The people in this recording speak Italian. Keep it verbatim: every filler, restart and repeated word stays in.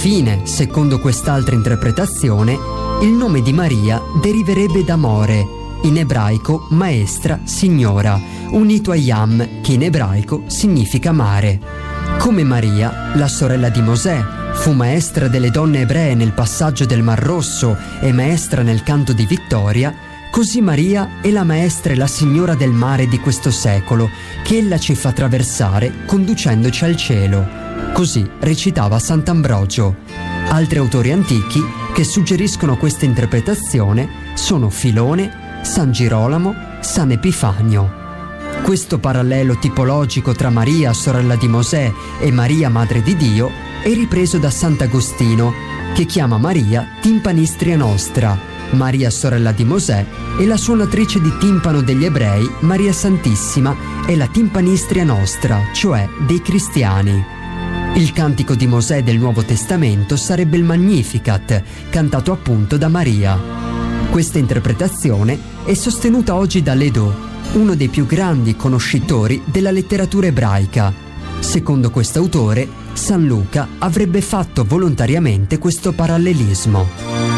Infine, secondo quest'altra interpretazione, il nome di Maria deriverebbe da More, in ebraico maestra, signora, unito a Yam, che in ebraico significa mare. Come Maria, la sorella di Mosè, fu maestra delle donne ebree nel passaggio del Mar Rosso e maestra nel canto di vittoria, così Maria è la maestra e la signora del mare di questo secolo, che ella ci fa attraversare conducendoci al cielo. Così recitava Sant'Ambrogio. Altri autori antichi che suggeriscono questa interpretazione sono Filone, San Girolamo, San Epifanio. Questo parallelo tipologico tra Maria, sorella di Mosè, e Maria, madre di Dio, è ripreso da Sant'Agostino, che chiama Maria Timpanistria Nostra, Maria sorella di Mosè, e la suonatrice di timpano degli ebrei, Maria Santissima, è la Timpanistria Nostra, cioè dei cristiani. Il cantico di Mosè del Nuovo Testamento sarebbe il Magnificat, cantato appunto da Maria. Questa interpretazione è sostenuta oggi da Ledoux, uno dei più grandi conoscitori della letteratura ebraica. Secondo quest'autore, San Luca avrebbe fatto volontariamente questo parallelismo.